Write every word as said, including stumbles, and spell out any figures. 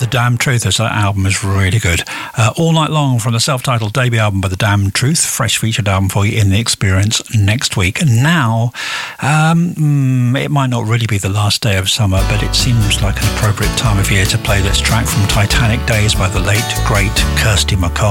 The Damn Truth, as that album is really good. Uh, All Night Long from the self-titled debut album by The Damn Truth. Fresh featured album for you in The Experience next week. And now, um, it might not really be the last day of summer, but it seems like an appropriate time of year to play this track from Titanic Days by the late, great Kirsty MacColl.